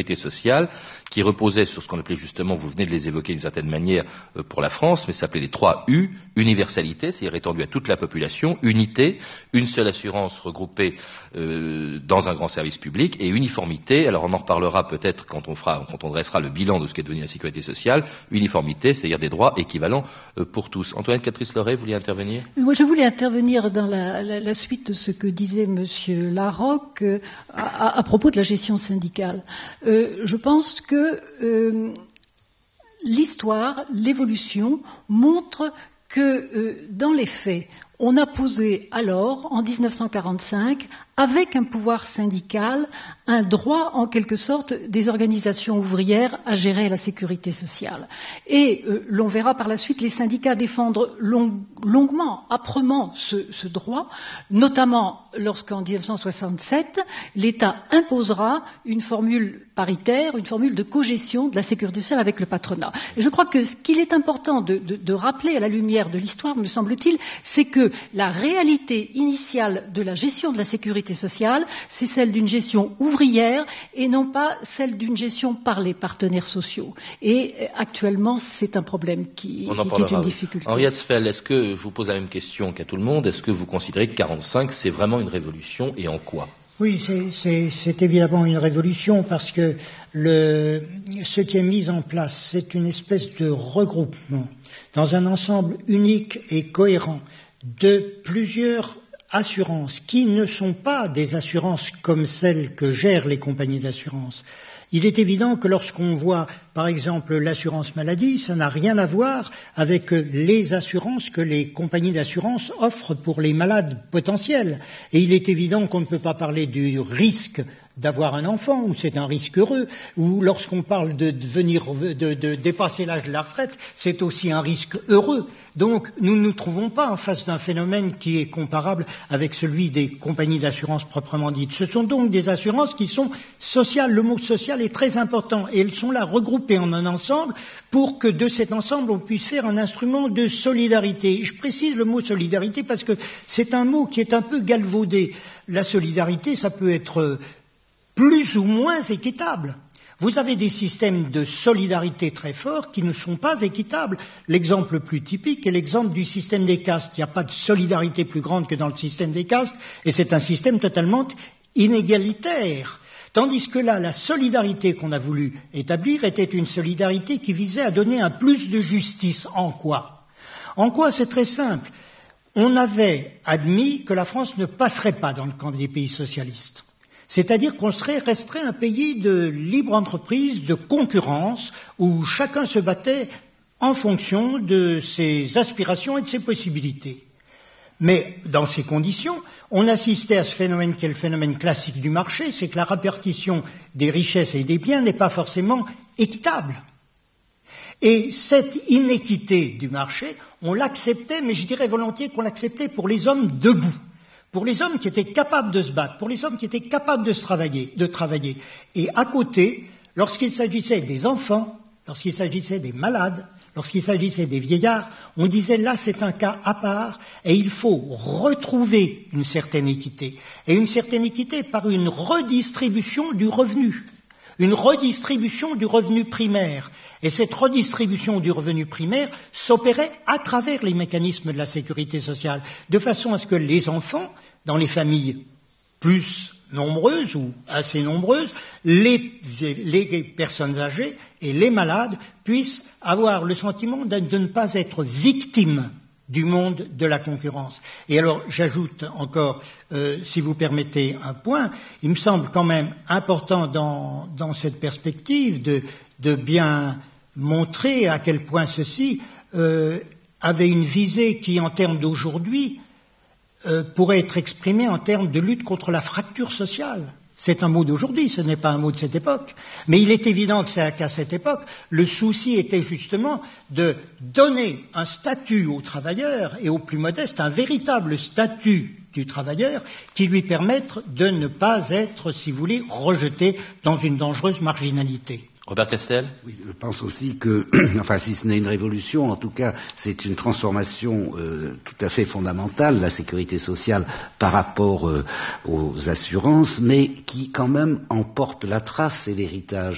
sécurité sociale qui reposait sur ce qu'on appelait justement, vous venez de les évoquer d'une certaine manière pour la France, mais ça s'appelait les 3 U, universalité, c'est-à-dire étendue à toute la population, unité, une seule assurance regroupée dans un grand service public, et uniformité, alors on en reparlera peut-être quand on dressera le bilan de ce qu'est devenu la sécurité sociale, uniformité, c'est-à-dire des droits équivalents pour tous. Antoinette Catrice-Loret, vous vouliez intervenir? Moi, je voulais intervenir dans la suite de ce que disait Monsieur Larocque à propos de la gestion syndicale. Je pense que l'histoire, l'évolution montre que dans les faits, on a posé alors, en 1945, avec un pouvoir syndical, un droit en quelque sorte des organisations ouvrières à gérer la sécurité sociale. Et l'on verra par la suite les syndicats défendre longuement, âprement ce droit, notamment lorsqu'en 1967, l'État imposera une formule paritaire, une formule de cogestion de la sécurité sociale avec le patronat. Et je crois que ce qu'il est important de rappeler à la lumière de l'histoire, me semble-t-il, c'est que la réalité initiale de la gestion de la sécurité sociale, c'est celle d'une gestion ouvrière et non pas celle d'une gestion par les partenaires sociaux. Et actuellement, c'est un problème qui est une difficulté. Henriette Sfeld, est-ce que, je vous pose la même question qu'à tout le monde, est-ce que vous considérez que 1945, c'est vraiment une révolution et en quoi? Oui, c'est évidemment une révolution parce que ce qui est mis en place, c'est une espèce de regroupement dans un ensemble unique et cohérent de plusieurs assurances qui ne sont pas des assurances comme celles que gèrent les compagnies d'assurance. Il est évident que lorsqu'on voit, par exemple, l'assurance maladie, ça n'a rien à voir avec les assurances que les compagnies d'assurance offrent pour les malades potentiels. Et il est évident qu'on ne peut pas parler du risque d'avoir un enfant, où c'est un risque heureux, ou lorsqu'on parle de dépasser l'âge de la retraite, c'est aussi un risque heureux. Donc, nous ne nous trouvons pas en face d'un phénomène qui est comparable avec celui des compagnies d'assurance proprement dites. Ce sont donc des assurances qui sont sociales. Le mot social est très important et elles sont là regroupées en un ensemble pour que de cet ensemble on puisse faire un instrument de solidarité. Je précise le mot solidarité parce que c'est un mot qui est un peu galvaudé. La solidarité, ça peut être plus ou moins équitable. Vous avez des systèmes de solidarité très forts qui ne sont pas équitables. L'exemple le plus typique est l'exemple du système des castes. Il n'y a pas de solidarité plus grande que dans le système des castes, et c'est un système totalement inégalitaire. Tandis que là, la solidarité qu'on a voulu établir était une solidarité qui visait à donner un plus de justice. En quoi? En quoi? C'est très simple. On avait admis que la France ne passerait pas dans le camp des pays socialistes. C'est-à-dire qu'on resterait un pays de libre entreprise, de concurrence, où chacun se battait en fonction de ses aspirations et de ses possibilités. Mais dans ces conditions, on assistait à ce phénomène qui est le phénomène classique du marché, c'est que la répartition des richesses et des biens n'est pas forcément équitable. Et cette inéquité du marché, on l'acceptait, mais je dirais volontiers qu'on l'acceptait pour les hommes debout. Pour les hommes qui étaient capables de se battre, pour les hommes qui étaient capables de travailler. Et à côté, lorsqu'il s'agissait des enfants, lorsqu'il s'agissait des malades, lorsqu'il s'agissait des vieillards, on disait là c'est un cas à part et il faut retrouver une certaine équité. Et une certaine équité par une redistribution du revenu. Une redistribution du revenu primaire. Et cette redistribution du revenu primaire s'opérait à travers les mécanismes de la sécurité sociale, de façon à ce que les enfants, dans les familles plus nombreuses ou assez nombreuses, les personnes âgées et les malades puissent avoir le sentiment de ne pas être victimes du monde de la concurrence. Et alors, j'ajoute encore, si vous permettez, un point. Il me semble quand même important dans cette perspective de bien montrer à quel point ceci avait une visée qui, en termes d'aujourd'hui, pourrait être exprimée en termes de lutte contre la fracture sociale. C'est un mot d'aujourd'hui, ce n'est pas un mot de cette époque. Mais il est évident qu'à cette époque, le souci était justement de donner un statut aux travailleurs et aux plus modestes, un véritable statut du travailleur qui lui permette de ne pas être, si vous voulez, rejeté dans une dangereuse marginalité. Robert Castel? Oui, je pense aussi que, enfin, si ce n'est une révolution, en tout cas, c'est une transformation tout à fait fondamentale, la sécurité sociale par rapport aux assurances, mais qui quand même emporte la trace et l'héritage